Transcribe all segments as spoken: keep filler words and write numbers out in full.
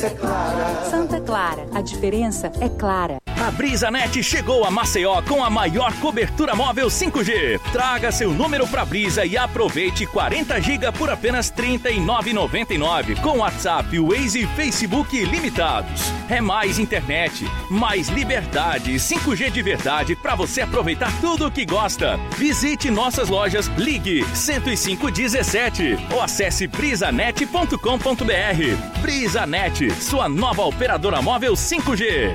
É Clara. Santa Clara, a diferença é clara. A BrisaNet chegou a Maceió com a maior cobertura móvel cinco G. Traga seu número pra Brisa e aproveite quarenta gigas por apenas trinta e nove reais e noventa e nove centavos com WhatsApp, Waze e Facebook ilimitados. É mais internet, mais liberdade, cinco G de verdade pra você aproveitar tudo o que gosta. Visite nossas lojas, ligue cento e cinco dezessete ou acesse brisanet ponto com ponto br. BrisaNet, sua nova operadora móvel cinco G.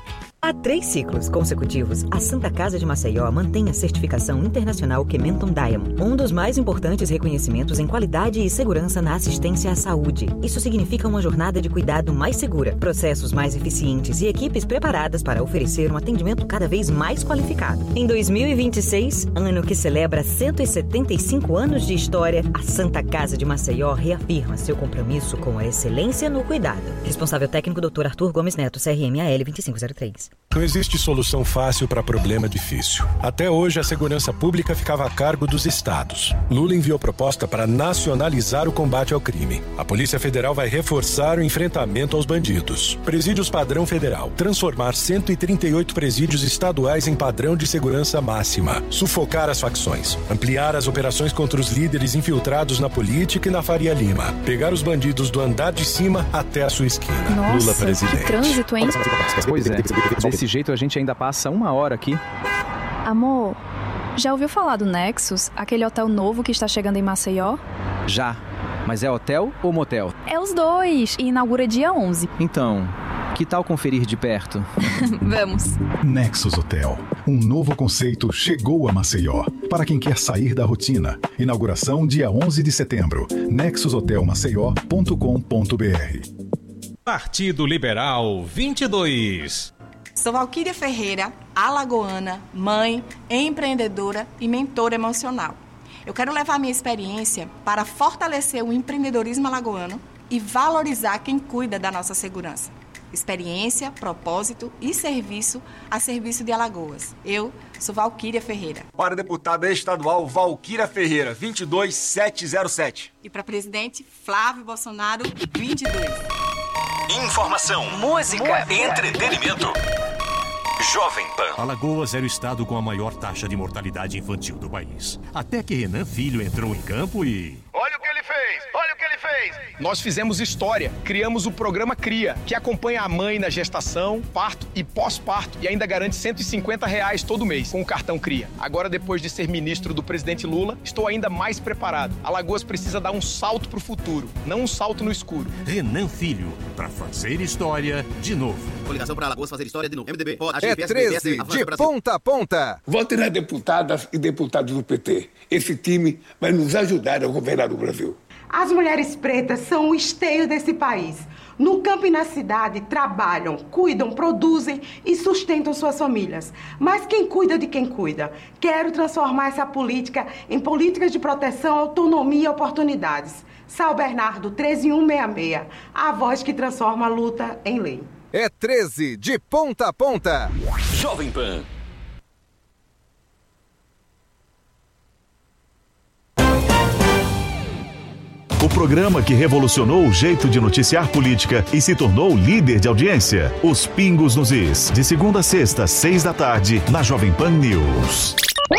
Há três ciclos consecutivos, a Santa Casa de Maceió mantém a certificação internacional Kementon Diamond, um dos mais importantes reconhecimentos em qualidade e segurança na assistência à saúde. Isso significa uma jornada de cuidado mais segura, processos mais eficientes e equipes preparadas para oferecer um atendimento cada vez mais qualificado. Em dois mil e vinte e seis, ano que celebra cento e setenta e cinco anos de história, a Santa Casa de Maceió reafirma seu compromisso com a excelência no cuidado. Responsável técnico doutor Arthur Gomes Neto, C R M A L vinte e cinco zero três. Não existe solução fácil para problema difícil. Até hoje, a segurança pública ficava a cargo dos estados. Lula enviou proposta para nacionalizar o combate ao crime. A Polícia Federal vai reforçar o enfrentamento aos bandidos. Presídios padrão federal. Transformar cento e trinta e oito presídios estaduais em padrão de segurança máxima. Sufocar as facções. Ampliar as operações contra os líderes infiltrados na política e na Faria Lima. Pegar os bandidos do andar de cima até a sua esquina. Nossa, Lula presidente. Que trânsito, hein? Pois é. Desse jeito a gente ainda passa uma hora aqui. Amor, já ouviu falar do Nexus, aquele hotel novo que está chegando em Maceió? Já, mas é hotel ou motel? É os dois, e inaugura dia onze. Então, que tal conferir de perto? Vamos. Nexus Hotel, um novo conceito chegou a Maceió. Para quem quer sair da rotina. Inauguração dia onze de setembro. nexus hotel maceió ponto com ponto br. Partido Liberal vinte e dois. Sou Valquíria Ferreira, alagoana, mãe, empreendedora e mentora emocional. Eu quero levar minha experiência para fortalecer o empreendedorismo alagoano e valorizar quem cuida da nossa segurança. Experiência, propósito e serviço a serviço de Alagoas. Eu sou Valquíria Ferreira. Para deputada estadual Valquíria Ferreira, vinte e dois mil setecentos e sete. E para presidente Flávio Bolsonaro, vinte e dois. Informação, música, entretenimento. Jovem Pan. Alagoas era o estado com a maior taxa de mortalidade infantil do país. Até que Renan Filho entrou em campo e... Olha o que ele fez! Olha o que ele fez! Nós fizemos história, criamos o programa CRIA, que acompanha a mãe na gestação, parto e pós-parto e ainda garante cento e cinquenta reais todo mês com o cartão CRIA. Agora, depois de ser ministro do presidente Lula, estou ainda mais preparado. Alagoas precisa dar um salto pro futuro, não um salto no escuro. Renan Filho, pra fazer história de novo. Coligação para Alagoas fazer história de novo. M D B. É treze, de ponta a ponta. Votem nas deputadas e deputados do P T. Esse time vai nos ajudar a governar o Brasil. As mulheres pretas são o esteio desse país. No campo e na cidade, trabalham, cuidam, produzem e sustentam suas famílias. Mas quem cuida de quem cuida? Quero transformar essa política em políticas de proteção, autonomia e oportunidades. Sal Bernardo, treze mil cento e sessenta e seis. A voz que transforma a luta em lei. É treze, de ponta a ponta. Jovem Pan. O programa que revolucionou o jeito de noticiar política e se tornou líder de audiência. Os Pingos nos Is. De segunda a sexta, seis da tarde, na Jovem Pan News.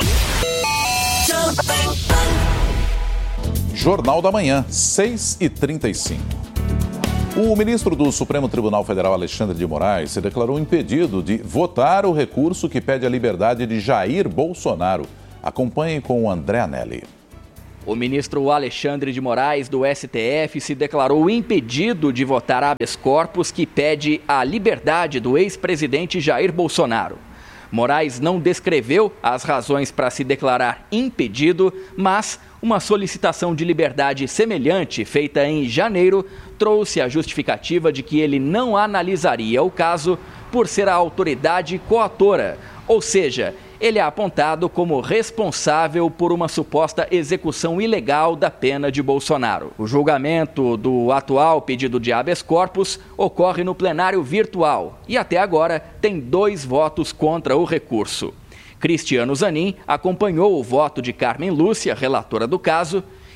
Jornal da Manhã, seis e trinta e cinco. O ministro do Supremo Tribunal Federal, Alexandre de Moraes, se declarou impedido de votar o recurso que pede a liberdade de Jair Bolsonaro. Acompanhem com o André Anelli. O ministro Alexandre de Moraes, do S T F, se declarou impedido de votar habeas corpus que pede a liberdade do ex-presidente Jair Bolsonaro. Moraes não descreveu as razões para se declarar impedido, mas uma solicitação de liberdade semelhante, feita em janeiro, trouxe a justificativa de que ele não analisaria o caso por ser a autoridade coautora, ou seja, ele é apontado como responsável por uma suposta execução ilegal da pena de Bolsonaro. O julgamento do atual pedido de habeas corpus ocorre no plenário virtual e até agora tem dois votos contra o recurso. Cristiano Zanin acompanhou o voto de Carmen Lúcia, relatora do caso,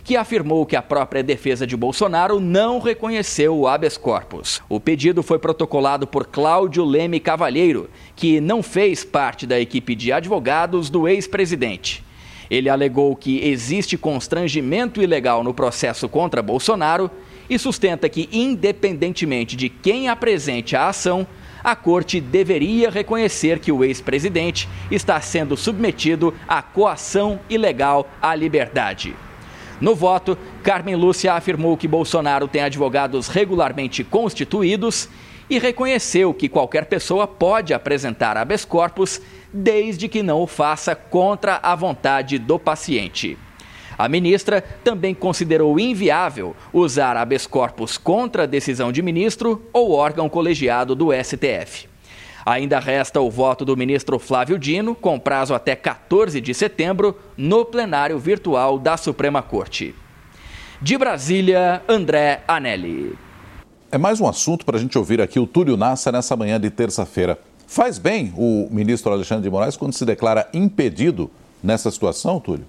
que afirmou que a própria defesa de Bolsonaro não reconheceu o habeas corpus. O pedido foi protocolado por Cláudio Leme Cavalheiro, que não fez parte da equipe de advogados do ex-presidente. Ele alegou que existe constrangimento ilegal no processo contra Bolsonaro e sustenta que, independentemente de quem apresente a ação, a Corte deveria reconhecer que o ex-presidente está sendo submetido à coação ilegal à liberdade. No voto, Carmen Lúcia afirmou que Bolsonaro tem advogados regularmente constituídos e reconheceu que qualquer pessoa pode apresentar habeas corpus desde que não o faça contra a vontade do paciente. A ministra também considerou inviável usar habeas corpus contra a decisão de ministro ou órgão colegiado do S T F. Ainda resta o voto do ministro Flávio Dino, com prazo até quatorze de setembro, no plenário virtual da Suprema Corte. De Brasília, André Anelli. É mais um assunto para a gente ouvir aqui o Túlio Nassa nessa manhã de terça-feira. Faz bem o ministro Alexandre de Moraes quando se declara impedido nessa situação, Túlio?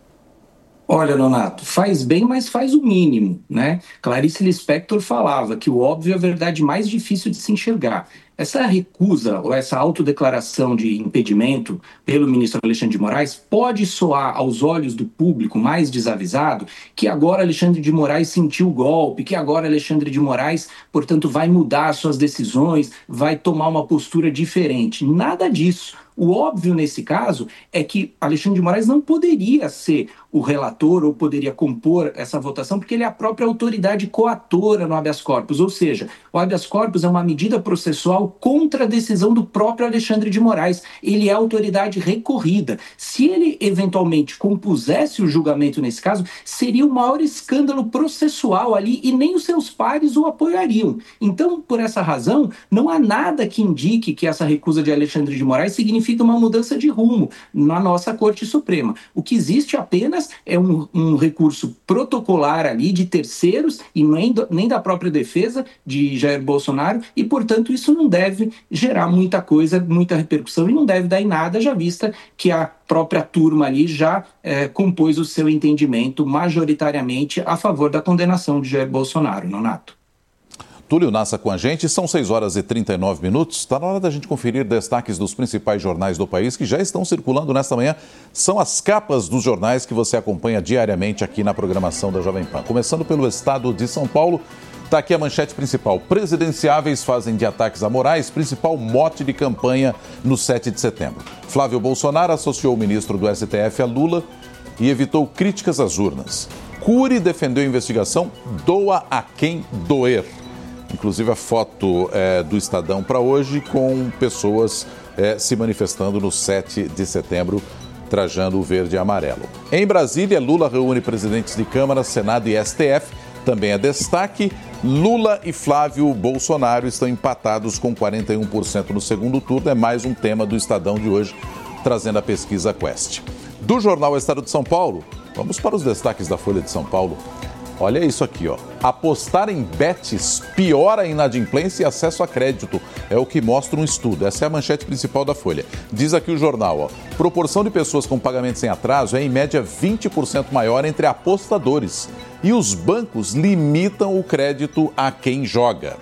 Olha, Nonato, faz bem, mas faz o mínimo, né? Clarice Lispector falava que o óbvio é a verdade mais difícil de se enxergar. Essa recusa ou essa autodeclaração de impedimento pelo ministro Alexandre de Moraes pode soar aos olhos do público mais desavisado que agora Alexandre de Moraes sentiu o golpe, que agora Alexandre de Moraes, portanto, vai mudar suas decisões, vai tomar uma postura diferente. Nada disso. O óbvio nesse caso é que Alexandre de Moraes não poderia ser o relator ou poderia compor essa votação porque ele é a própria autoridade coatora no habeas corpus, ou seja, o habeas corpus é uma medida processual contra a decisão do próprio Alexandre de Moraes. Ele é autoridade recorrida. Se ele eventualmente compusesse o julgamento nesse caso, seria o maior escândalo processual ali e nem os seus pares o apoiariam. Então, por essa razão, não há nada que indique que essa recusa de Alexandre de Moraes significa uma mudança de rumo na nossa Corte Suprema. O que existe apenas é um, um recurso protocolar ali de terceiros e nem, do, nem da própria defesa de Jair Bolsonaro e, portanto, isso não deve gerar muita coisa, muita repercussão e não deve dar em nada, já vista que a própria turma ali já é, compôs o seu entendimento majoritariamente a favor da condenação de Jair Bolsonaro, Nonato. Túlio Nassa com a gente, são seis horas e trinta e nove minutos. Está na hora da gente conferir destaques dos principais jornais do país que já estão circulando nesta manhã. São as capas dos jornais que você acompanha diariamente aqui na programação da Jovem Pan. Começando pelo estado de São Paulo, está aqui a manchete principal. Presidenciáveis fazem de ataques a Moraes principal mote de campanha no sete de setembro. Flávio Bolsonaro associou o ministro do S T F a Lula e evitou críticas às urnas. Cury defendeu a investigação, doa a quem doer. Inclusive a foto é, do Estadão para hoje com pessoas é, se manifestando no sete de setembro, trajando o verde e amarelo. Em Brasília, Lula reúne presidentes de Câmara, Senado e S T F. Também é destaque, Lula e Flávio Bolsonaro estão empatados com quarenta e um por cento no segundo turno. É mais um tema do Estadão de hoje, trazendo a pesquisa Quest. Do jornal Estado de São Paulo, vamos para os destaques da Folha de São Paulo. Olha isso aqui, ó. Apostar em bets piora a inadimplência e acesso a crédito. É o que mostra um estudo. Essa é a manchete principal da Folha. Diz aqui o jornal, ó. Proporção de pessoas com pagamento sem atraso é em média vinte por cento maior entre apostadores. E os bancos limitam o crédito a quem joga.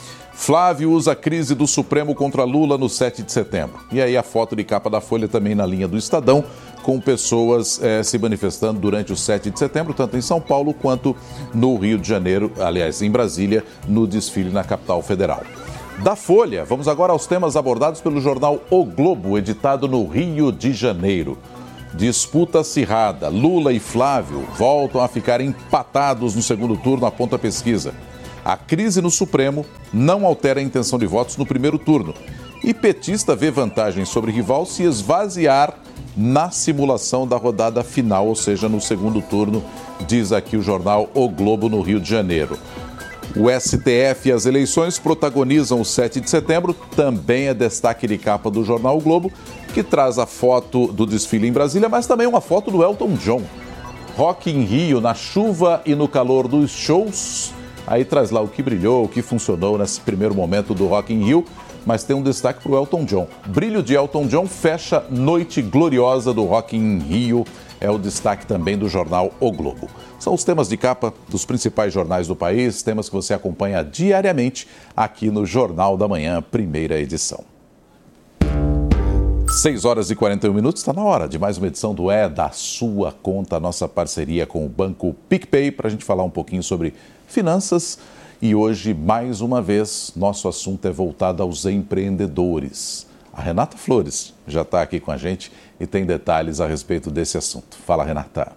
Flávio usa a crise do Supremo contra Lula no sete de setembro. E aí a foto de capa da Folha também na linha do Estadão, com pessoas eh, se manifestando durante o sete de setembro, tanto em São Paulo quanto no Rio de Janeiro, aliás, em Brasília, no desfile na capital federal. Da Folha, vamos agora aos temas abordados pelo jornal O Globo, editado no Rio de Janeiro. Disputa acirrada, Lula e Flávio voltam a ficar empatados no segundo turno, aponta a pesquisa. A crise no Supremo não altera a intenção de votos no primeiro turno. E petista vê vantagem sobre rival se esvaziar na simulação da rodada final, ou seja, no segundo turno, diz aqui o jornal O Globo no Rio de Janeiro. O S T F e as eleições protagonizam o sete de setembro, também é destaque de capa do jornal O Globo, que traz a foto do desfile em Brasília, mas também uma foto do Elton John. Rock in Rio, na chuva e no calor dos shows. Aí traz lá o que brilhou, o que funcionou nesse primeiro momento do Rock in Rio, mas tem um destaque para o Elton John. Brilho de Elton John fecha noite gloriosa do Rock in Rio é o destaque também do jornal O Globo. São os temas de capa dos principais jornais do país, temas que você acompanha diariamente aqui no Jornal da Manhã, primeira edição. seis horas e quarenta e um minutos, está na hora de mais uma edição do É da Sua Conta, nossa parceria com o Banco PicPay, para a gente falar um pouquinho sobre finanças. E hoje, mais uma vez, nosso assunto é voltado aos empreendedores. A Renata Flores já está aqui com a gente e tem detalhes a respeito desse assunto. Fala, Renata.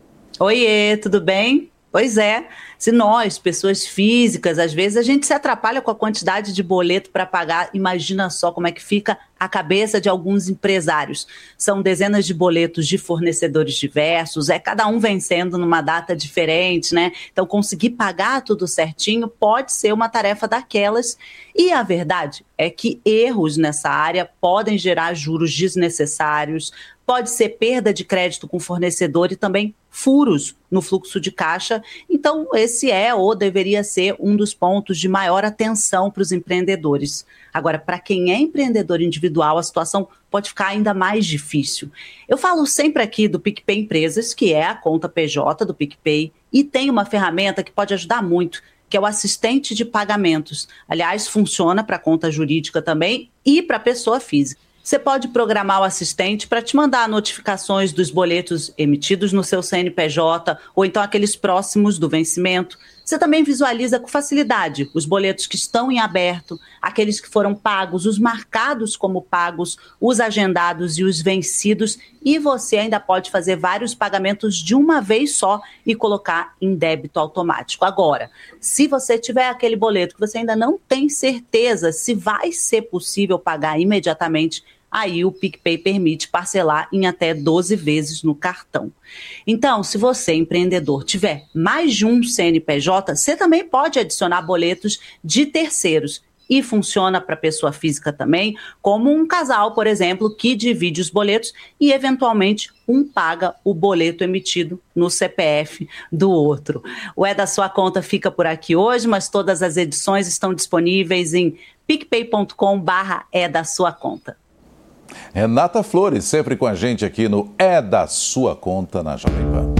Oiê, tudo bem? Pois é, se nós, pessoas físicas, às vezes a gente se atrapalha com a quantidade de boleto para pagar, imagina só como é que fica a cabeça de alguns empresários. São dezenas de boletos de fornecedores diversos, é cada um vencendo numa data diferente, né? Então conseguir pagar tudo certinho pode ser uma tarefa daquelas. E a verdade é que erros nessa área podem gerar juros desnecessários, pode ser perda de crédito com fornecedor e também furos no fluxo de caixa. Então, esse é ou deveria ser um dos pontos de maior atenção para os empreendedores. Agora, para quem é empreendedor individual, a situação pode ficar ainda mais difícil. Eu falo sempre aqui do PicPay Empresas, que é a conta P J do PicPay, e tem uma ferramenta que pode ajudar muito, que é o assistente de pagamentos. Aliás, funciona para conta jurídica também e para pessoa física. Você pode programar o assistente para te mandar notificações dos boletos emitidos no seu C N P J ou então aqueles próximos do vencimento. Você também visualiza com facilidade os boletos que estão em aberto, aqueles que foram pagos, os marcados como pagos, os agendados e os vencidos. E você ainda pode fazer vários pagamentos de uma vez só e colocar em débito automático. Agora, se você tiver aquele boleto que você ainda não tem certeza se vai ser possível pagar imediatamente, aí o PicPay permite parcelar em até doze vezes no cartão. Então, se você, empreendedor, tiver mais de um C N P J, você também pode adicionar boletos de terceiros. E funciona para pessoa física também, como um casal, por exemplo, que divide os boletos e, eventualmente, um paga o boleto emitido no C P F do outro. O É da Sua Conta fica por aqui hoje, mas todas as edições estão disponíveis em picpay ponto com barra é da sua conta. Renata Flores, sempre com a gente aqui no É da Sua Conta na Jovem Pan.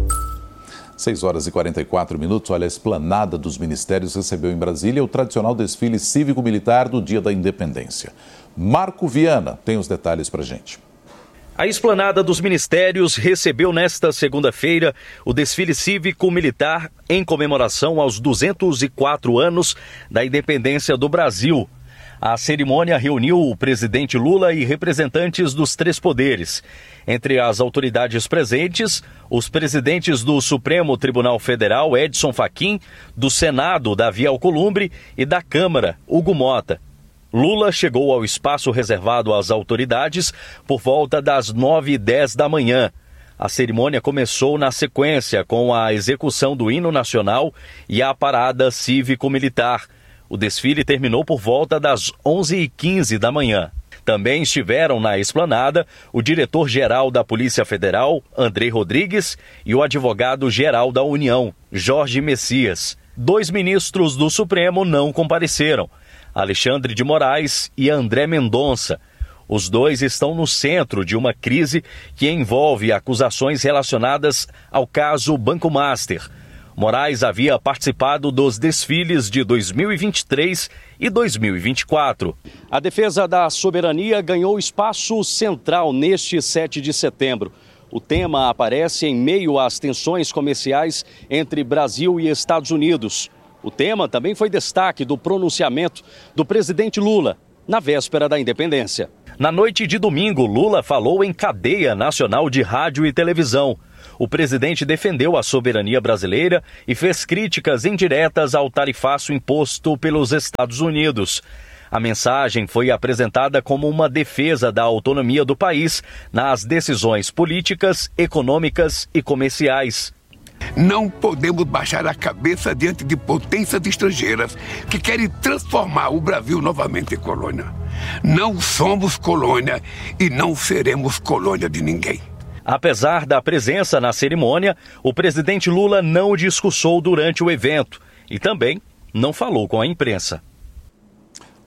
seis horas e quarenta e quatro minutos. Olha, a Esplanada dos Ministérios recebeu em Brasília o tradicional desfile cívico-militar do Dia da Independência. Marco Viana tem os detalhes para a gente. A Esplanada dos Ministérios recebeu nesta segunda-feira o desfile cívico-militar em comemoração aos duzentos e quatro anos da independência do Brasil. A cerimônia reuniu o presidente Lula e representantes dos três poderes. Entre as autoridades presentes, os presidentes do Supremo Tribunal Federal, Edson Fachin, do Senado, Davi Alcolumbre, e da Câmara, Hugo Mota. Lula chegou ao espaço reservado às autoridades por volta das nove e dez da manhã. A cerimônia começou na sequência com a execução do hino nacional e a parada cívico-militar. O desfile terminou por volta das onze e quinze da manhã. Também estiveram na esplanada o diretor-geral da Polícia Federal, Andrei Rodrigues, e o advogado-geral da União, Jorge Messias. Dois ministros do Supremo não compareceram, Alexandre de Moraes e André Mendonça. Os dois estão no centro de uma crise que envolve acusações relacionadas ao caso Banco Master. Moraes havia participado dos desfiles de dois mil e vinte e três e dois mil e vinte e quatro. A defesa da soberania ganhou espaço central neste sete de setembro. O tema aparece em meio às tensões comerciais entre Brasil e Estados Unidos. O tema também foi destaque do pronunciamento do presidente Lula na véspera da independência. Na noite de domingo, Lula falou em cadeia nacional de rádio e televisão. O presidente defendeu a soberania brasileira e fez críticas indiretas ao tarifaço imposto pelos Estados Unidos. A mensagem foi apresentada como uma defesa da autonomia do país nas decisões políticas, econômicas e comerciais. Não podemos baixar a cabeça diante de potências estrangeiras que querem transformar o Brasil novamente em colônia. Não somos colônia e não seremos colônia de ninguém. Apesar da presença na cerimônia, o presidente Lula não discursou durante o evento e também não falou com a imprensa.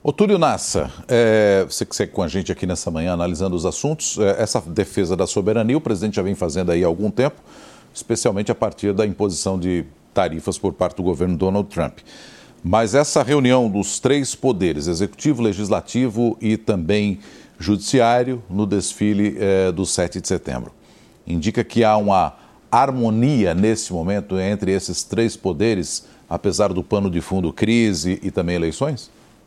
Ô Túlio Nassa, é, você que segue com a gente aqui nessa manhã analisando os assuntos, é, essa defesa da soberania o presidente já vem fazendo aí há algum tempo, especialmente a partir da imposição de tarifas por parte do governo Donald Trump. Mas essa reunião dos três poderes, executivo, legislativo e também judiciário, no desfile é, do sete de setembro, indica que há uma harmonia nesse momento entre esses três poderes, apesar do pano de fundo crise e também eleições?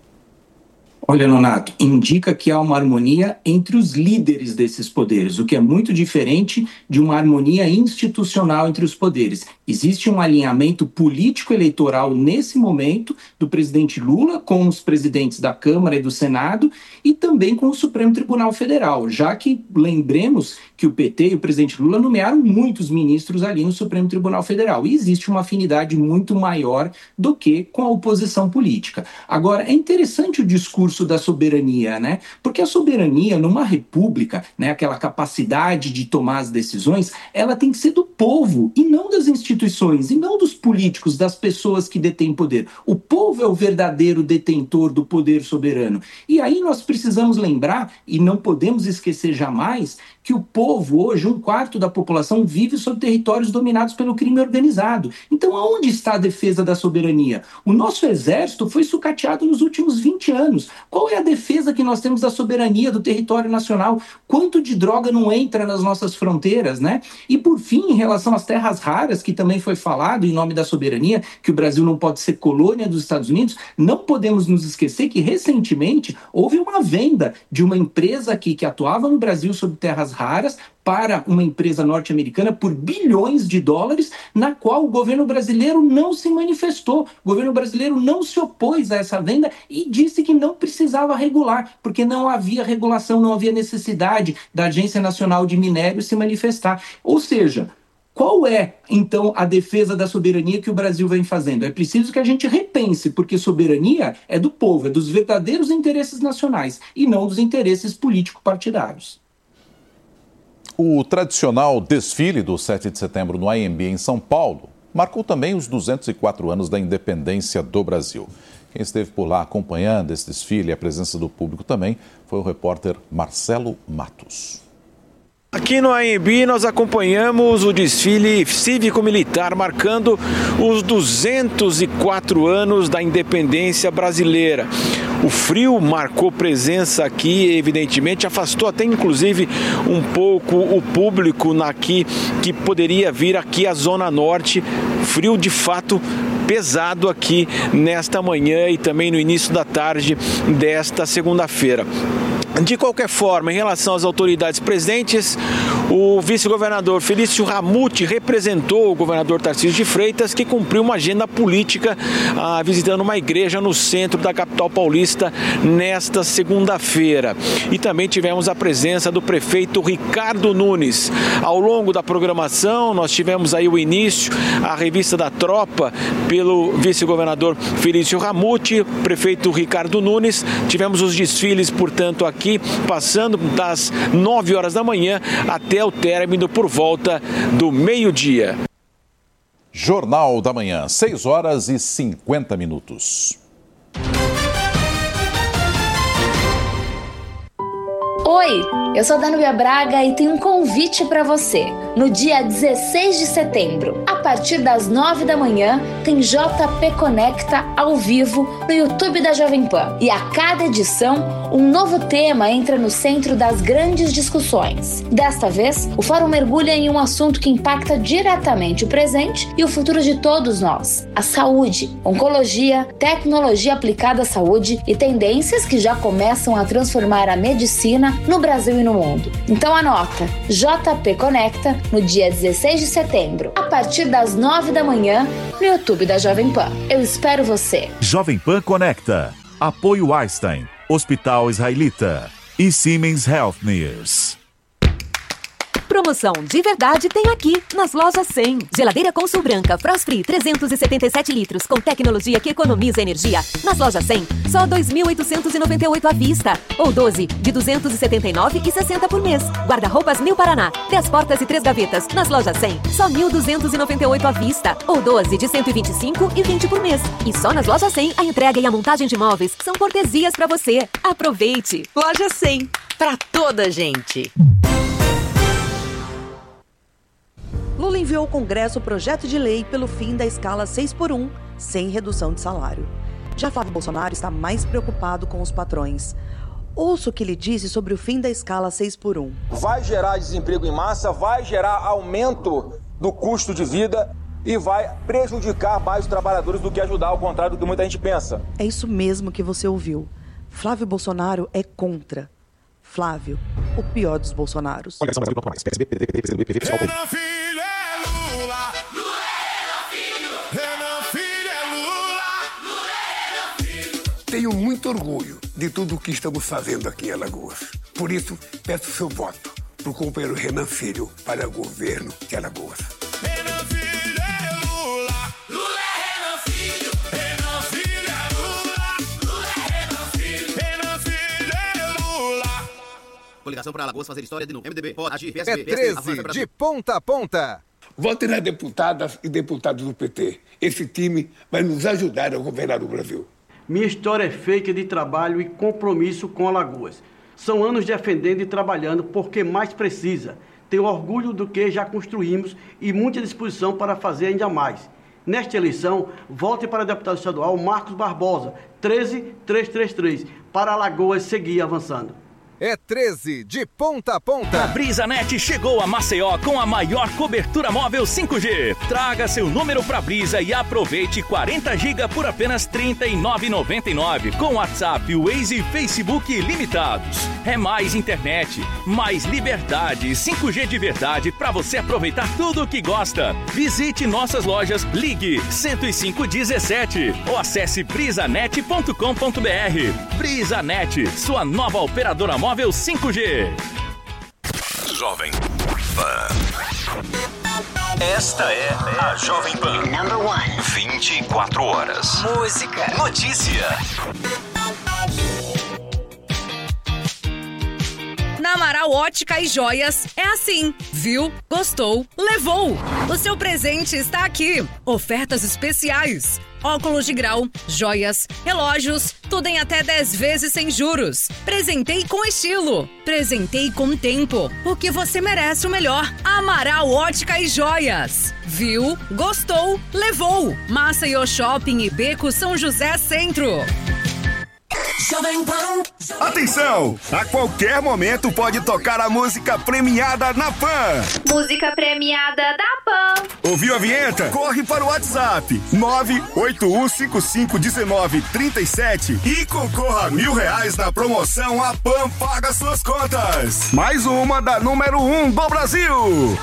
Olha, Nonato, indica que há uma harmonia entre os líderes desses poderes, o que é muito diferente de uma harmonia institucional entre os poderes. Existe um alinhamento político-eleitoral nesse momento do presidente Lula com os presidentes da Câmara e do Senado e também com o Supremo Tribunal Federal, já que lembremos que o P T e o presidente Lula nomearam muitos ministros ali no Supremo Tribunal Federal e existe uma afinidade muito maior do que com a oposição política. Agora, é interessante o discurso da soberania, né? Porque a soberania numa república, né, aquela capacidade de tomar as decisões, ela tem que ser do povo e não das instituições, e não dos políticos, das pessoas que detêm poder. O povo é o verdadeiro detentor do poder soberano. E aí nós precisamos lembrar, e não podemos esquecer jamais, que o povo hoje, um quarto da população, vive sob territórios dominados pelo crime organizado. Então, aonde está a defesa da soberania? O nosso exército foi sucateado nos últimos vinte anos. Qual é a defesa que nós temos da soberania do território nacional? Quanto de droga não entra nas nossas fronteiras, né? E, por fim, em relação às terras raras, que também foi falado em nome da soberania, que o Brasil não pode ser colônia dos Estados Unidos, não podemos nos esquecer que, recentemente, houve uma venda de uma empresa aqui que atuava no Brasil sobre terras raras para uma empresa norte-americana por bilhões de dólares, na qual o governo brasileiro não se manifestou. O governo brasileiro não se opôs a essa venda e disse que não precisava regular, porque não havia regulação, não havia necessidade da Agência Nacional de Minério se manifestar. Ou seja, qual é, então, a defesa da soberania que o Brasil vem fazendo? É preciso que a gente repense, porque soberania é do povo, é dos verdadeiros interesses nacionais e não dos interesses político-partidários. O tradicional desfile do sete de setembro no A M B em São Paulo marcou também os duzentos e quatro anos da independência do Brasil. Quem esteve por lá acompanhando esse desfile e a presença do público também foi o repórter Marcelo Matos. Aqui no A M B nós acompanhamos o desfile cívico-militar marcando os duzentos e quatro anos da independência brasileira. O frio marcou presença aqui, evidentemente, afastou até inclusive um pouco o público aqui que poderia vir aqui à Zona Norte. Frio de fato pesado aqui nesta manhã e também no início da tarde desta segunda-feira. De qualquer forma, em relação às autoridades presentes, o vice-governador Felício Ramute representou o governador Tarcísio de Freitas, que cumpriu uma agenda política ah, visitando uma igreja no centro da capital paulista nesta segunda-feira. E também tivemos a presença do prefeito Ricardo Nunes. Ao longo da programação, nós tivemos aí o início, a revista da tropa pelo vice-governador Felício Ramute, prefeito Ricardo Nunes. Tivemos os desfiles, portanto, aqui passando das nove horas da manhã até o término por volta do meio-dia. Jornal da Manhã, seis horas e cinquenta minutos. Oi, eu sou a Danúbia Braga e tenho um convite para você. No dia dezesseis de setembro, a partir das nove da manhã, tem J P Conecta ao vivo no YouTube da Jovem Pan. E a cada edição, um novo tema entra no centro das grandes discussões. Desta vez, o fórum mergulha em um assunto que impacta diretamente o presente e o futuro de todos nós: a saúde, oncologia, tecnologia aplicada à saúde e tendências que já começam a transformar a medicina no Brasil e no mundo. Então anota, J P Conecta no dia dezesseis de setembro, a partir das nove da manhã, no YouTube da Jovem Pan. Eu espero você. Jovem Pan Conecta. Apoio Einstein, Hospital Israelita e Siemens Healthineers. Promoção de verdade tem aqui, nas lojas cem. Geladeira Consul Branca Frost Free trezentos e setenta e sete litros com tecnologia que economiza energia. Nas lojas cem, só dois mil oitocentos e noventa e oito à vista. Ou doze de duzentos e setenta e nove e sessenta por mês. Guarda-roupas New Paraná, dez portas e três gavetas. Nas lojas cem, só mil duzentos e noventa e oito à vista. Ou doze de cento e vinte e cinco e vinte por mês. E só nas lojas cem, a entrega e a montagem de móveis são cortesias pra você. Aproveite! Loja cem, pra toda gente. Lula enviou ao Congresso o projeto de lei pelo fim da escala seis por um, sem redução de salário. Já Flávio Bolsonaro está mais preocupado com os patrões. Ouça o que ele disse sobre o fim da escala seis por um. Vai gerar desemprego em massa, vai gerar aumento do custo de vida e vai prejudicar mais os trabalhadores do que ajudar, ao contrário do que muita gente pensa. É isso mesmo que você ouviu. Flávio Bolsonaro é contra. Flávio, o pior dos Bolsonaros. Renan Filho é Lula. Lula é Renan Filho. Renan Filho é Lula. Lula é Renan Filho. Tenho muito orgulho de tudo o que estamos fazendo aqui em Alagoas. Por isso, peço seu voto para o companheiro Renan Filho para o governo de Alagoas. Renan Filho é Lula. Lula é Renan Filho. Renan Filho é Lula. Lula é Renan Filho. Renan Filho é Lula. Coligação para Alagoas fazer história de novo. M D B, pode agir, P S B, É treze, de ponta a ponta. Votem nas deputadas e deputados do P T. Esse time vai nos ajudar a governar o Brasil. Minha história é feita de trabalho e compromisso com Alagoas. São anos defendendo e trabalhando porque mais precisa. Tenho orgulho do que já construímos e muita disposição para fazer ainda mais. Nesta eleição, vote para deputado estadual Marcos Barbosa, treze mil trezentos e trinta e três, para Alagoas seguir avançando. É treze, de ponta a ponta. A BrisaNet chegou a Maceió com a maior cobertura móvel cinco G. Traga seu número pra Brisa e aproveite quarenta gigas por apenas trinta e nove reais e noventa e nove com WhatsApp, Waze e Facebook limitados. É mais internet, mais liberdade, cinco G de verdade pra você aproveitar tudo o que gosta. Visite nossas lojas, ligue cento e cinco dezessete ou acesse brisanet ponto com ponto br. BrisaNet, sua nova operadora móvel cinco G. Jovem Pan. Esta é a Jovem Pan. Number one. vinte e quatro horas. Música. Notícia. Na Amaral Ótica e Joias é assim. Viu? Gostou? Levou! O seu presente está aqui. Ofertas especiais. Óculos de grau, joias, relógios, tudo em até dez vezes sem juros. Presentei com estilo. Presentei com tempo. Porque você merece o melhor. Amaral Ótica e Joias. Viu? Gostou? Levou! Maceió Shopping e Beco São José Centro. Atenção! A qualquer momento pode tocar a música premiada na Pan. Música premiada da Pan. Ouviu a vinheta? Corre para o WhatsApp nove oito um cinco cinco um nove três sete e concorra a mil reais na promoção A Pan Paga Suas Contas. Mais uma da número um do Brasil.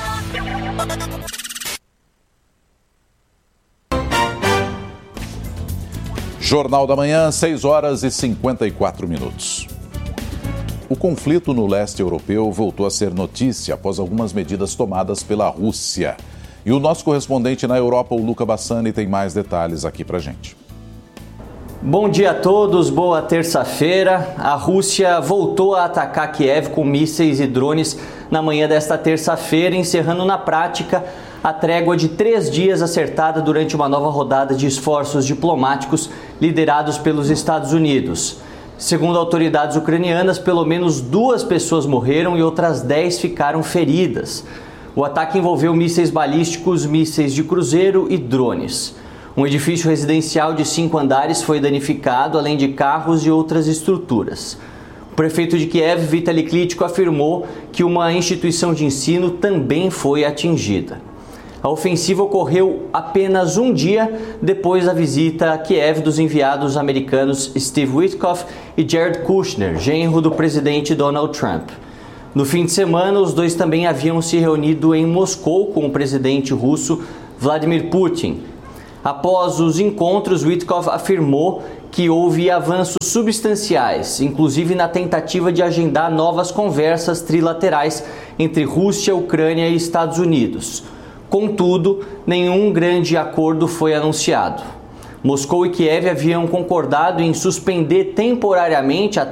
Jornal da Manhã, seis horas e cinquenta e quatro minutos. O conflito no leste europeu voltou a ser notícia após algumas medidas tomadas pela Rússia. E o nosso correspondente na Europa, o Luca Bassani, tem mais detalhes aqui pra gente. Bom dia a todos, boa terça-feira. A Rússia voltou a atacar Kiev com mísseis e drones na manhã desta terça-feira, encerrando na prática a trégua de três dias acertada durante uma nova rodada de esforços diplomáticos liderados pelos Estados Unidos. Segundo autoridades ucranianas, pelo menos duas pessoas morreram e outras dez ficaram feridas. O ataque envolveu mísseis balísticos, mísseis de cruzeiro e drones. Um edifício residencial de cinco andares foi danificado, além de carros e outras estruturas. O prefeito de Kiev, Vitaly Klitschko, afirmou que uma instituição de ensino também foi atingida. A ofensiva ocorreu apenas um dia depois da visita a Kiev dos enviados americanos Steve Witkoff e Jared Kushner, genro do presidente Donald Trump. No fim de semana, os dois também haviam se reunido em Moscou com o presidente russo Vladimir Putin. Após os encontros, Witkoff afirmou que houve avanços substanciais, inclusive na tentativa de agendar novas conversas trilaterais entre Rússia, Ucrânia e Estados Unidos. Contudo, nenhum grande acordo foi anunciado. Moscou e Kiev haviam concordado em suspender temporariamente a